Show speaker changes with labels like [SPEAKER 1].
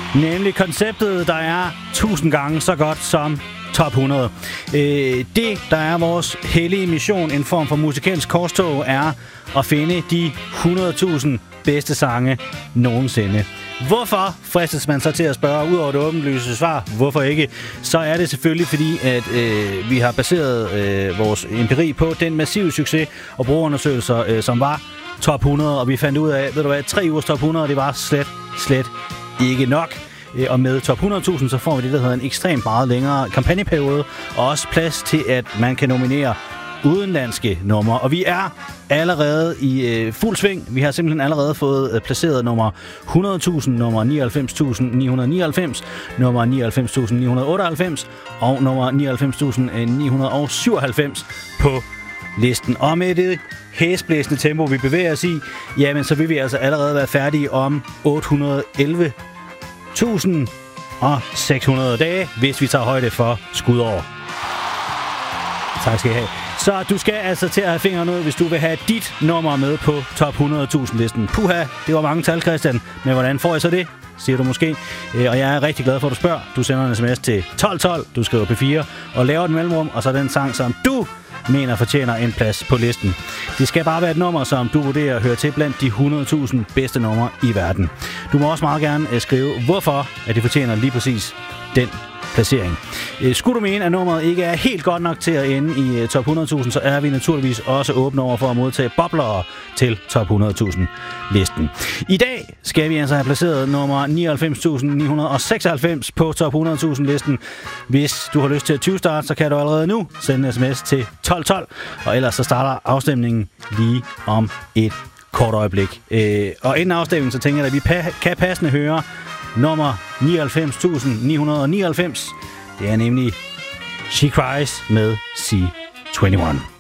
[SPEAKER 1] Nemlig konceptet, der er 1000 gange så godt som Top 100. Det, der er vores hellige mission, en form for musikalsk korstog, er at finde de 100.000 bedste sange nogensinde. Hvorfor fristes man så til at spørge, udover det åbenlyse svar, hvorfor ikke? Så er det selvfølgelig fordi, at vi har baseret vores empiri på den massive succes og brugerundersøgelser, som var Top 100, og vi fandt ud af, 3 ugers Top 100, det var slet ikke nok. Og med Top 100.000, så får vi det, der hedder en ekstremt meget længere kampagneperiode, og også plads til, at man kan nominere udenlandske numre. Og vi er allerede i fuld sving. Vi har simpelthen allerede fået placeret nummer 100.000, nummer 99.999, nummer 99.998 og nummer 99.997 på listen. Og med det hæsblæsende tempo, vi bevæger os i, jamen så vil vi altså allerede være færdige om 811.600 dage, hvis vi tager højde for skudår. Tak skal I have. Så du skal altså til at have fingeren ud, hvis du vil have dit nummer med på Top 100.000-listen. Puha, det var mange tal, Christian. Men hvordan får jeg så det? Siger du måske. Og jeg er rigtig glad for, at du spørger. Du sender en sms til 1212, du skriver P4 og laver et mellemrum, og så den sang, som du mener fortjener en plads på listen. Det skal bare være et nummer, som du vurderer hører til blandt de 100.000 bedste numre i verden. Du må også meget gerne skrive, hvorfor at det fortjener lige præcis den placering. Skulle du mene, at nummeret ikke er helt godt nok til at ende i Top 100.000, så er vi naturligvis også åbne over for at modtage boblere til Top 100.000-listen. I dag skal vi altså have placeret nummer 99.996 på Top 100.000-listen. Hvis du har lyst til at 20-starte, så kan du allerede nu sende en sms til 1212, og ellers så starter afstemningen lige om et kort øjeblik. Og inden afstemningen, så tænker jeg, at vi kan passende høre nummer 99.999. Det er nemlig She Cries med C21.